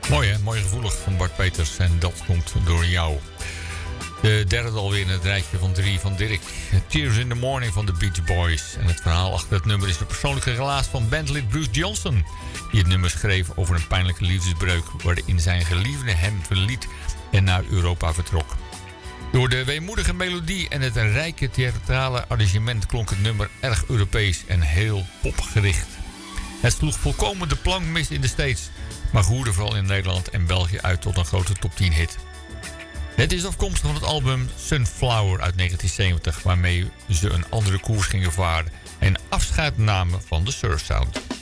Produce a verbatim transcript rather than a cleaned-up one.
Mooi hè, mooi gevoelig van Bart Peters en dat komt door jou. De derde alweer in het rijtje van drie van Dirk. Tears in the Morning van de Beach Boys. En het verhaal achter het nummer is de persoonlijke relaas van bandlid Bruce Johnson. Die het nummer schreef over een pijnlijke liefdesbreuk waarin zijn geliefde hem verliet en naar Europa vertrok. Door de weemoedige melodie en het rijke theatrale arrangement klonk het nummer erg Europees en heel popgericht. Het sloeg volkomen de plank mis in de States, maar groeide vooral in Nederland en België uit tot een grote top tien hit. Het is afkomstig van het album Sunflower uit negentien zeventig, waarmee ze een andere koers gingen varen en afscheid namen van de surf sound.